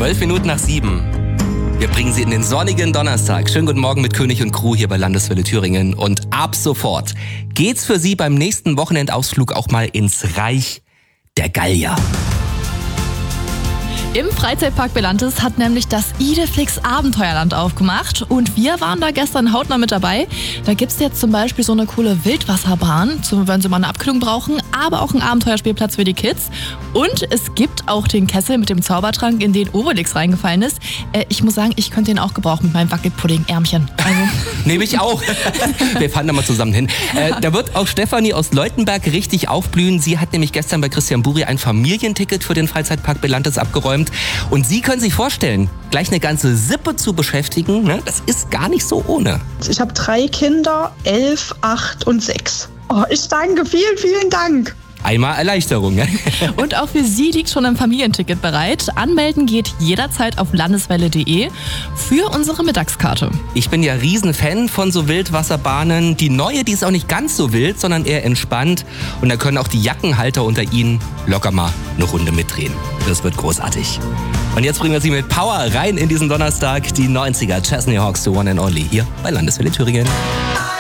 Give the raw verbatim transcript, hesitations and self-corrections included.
Zwölf Minuten nach sieben. Wir bringen Sie in den sonnigen Donnerstag. Schönen guten Morgen mit König und Crew hier bei Landeswelle Thüringen. Und ab sofort geht's für Sie beim nächsten Wochenendausflug auch mal ins Reich der Gallier. Im Freizeitpark Belantes hat nämlich das Idefix Abenteuerland aufgemacht und wir waren da gestern hautnah mit dabei. Da gibt's jetzt zum Beispiel so eine coole Wildwasserbahn, wenn Sie mal eine Abkühlung brauchen, aber auch einen Abenteuerspielplatz für die Kids. Und es gibt auch den Kessel mit dem Zaubertrank, in den Obelix reingefallen ist. Äh, ich muss sagen, ich könnte den auch gebrauchen mit meinem Wackelpudding-Ärmchen. Also. Nehme ich auch. Wir fahren da mal zusammen hin. Äh, da wird auch Stefanie aus Leutenberg richtig aufblühen. Sie hat nämlich gestern bei Christian Buri ein Familienticket für den Freizeitpark Belantes abgeräumt. Und Sie können sich vorstellen, gleich eine ganze Sippe zu beschäftigen, ne? Das ist gar nicht so ohne. Ich habe drei Kinder, elf, acht und sechs. Oh, ich danke, vielen, vielen Dank. Einmal Erleichterung. Ne? Und auch für Sie liegt schon ein Familienticket bereit. Anmelden geht jederzeit auf landeswelle punkt de für unsere Mittagskarte. Ich bin ja Riesenfan von so Wildwasserbahnen. Die neue, die ist auch nicht ganz so wild, sondern eher entspannt. Und da können auch die Jackenhalter unter Ihnen locker mal eine Runde mitdrehen. Das wird großartig. Und jetzt bringen wir Sie mit Power rein in diesen Donnerstag. Die neunziger Chesney Hawks, The One and Only, hier bei Landeswelle Thüringen.